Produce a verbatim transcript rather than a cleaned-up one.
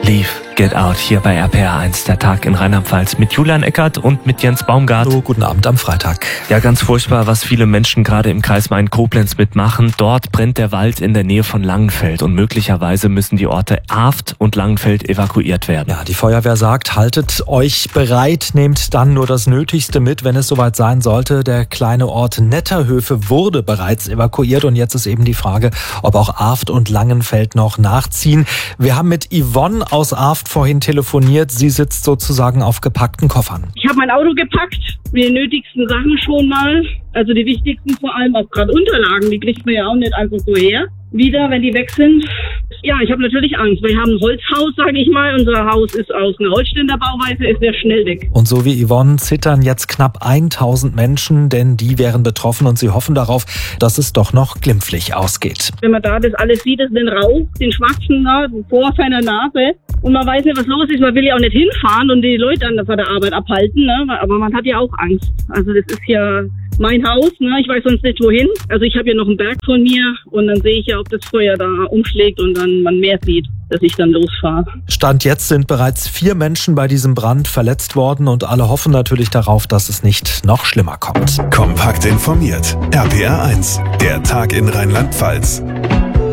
Leave, Get Out hier bei R P R eins, der Tag in Rheinland-Pfalz mit Julian Eckert und mit Jens Baumgart. Hallo, guten Abend am Freitag. Ja, ganz furchtbar, was viele Menschen gerade im Kreis Main-Koblenz mitmachen. Dort brennt der Wald in der Nähe von Langenfeld und möglicherweise müssen die Orte Aft und Langenfeld evakuiert werden. Ja, die Feuerwehr sagt, haltet euch bereit, nehmt dann nur das Nötigste mit, wenn es soweit sein sollte. Der kleine Ort Netterhöfe wurde bereits evakuiert und jetzt ist eben die Frage, ob auch Aft und Langenfeld noch nachziehen. Wir haben mit Yvonne aus Aft vorhin telefoniert. Sie sitzt sozusagen auf gepackten Koffern. Ich habe mein Auto gepackt, die nötigsten Sachen schon mal. Also die wichtigsten, vor allem auch gerade Unterlagen, die kriegt man ja auch nicht einfach so her. Wieder, wenn die weg sind. Ja, ich habe natürlich Angst. Wir haben ein Holzhaus, sage ich mal. Unser Haus ist aus einer Holzständerbauweise, ist sehr schnell weg. Und so wie Yvonne zittern jetzt knapp tausend Menschen, denn die wären betroffen und sie hoffen darauf, dass es doch noch glimpflich ausgeht. Wenn man da das alles sieht, ist den Rauch, den schwarzen da vor seiner Nase und man weiß nicht, was los ist. Man will ja auch nicht hinfahren und die Leute an der Arbeit abhalten, ne? Aber man hat ja auch Angst. Also das ist ja mein Haus, ne? Ich weiß sonst nicht wohin. Also ich habe ja noch einen Berg von mir und dann sehe ich ja, ob das Feuer da umschlägt und dann man mehr sieht, dass ich dann losfahre. Stand jetzt sind bereits vier Menschen bei diesem Brand verletzt worden und alle hoffen natürlich darauf, dass es nicht noch schlimmer kommt. Kompakt informiert. R P R eins, der Tag in Rheinland-Pfalz.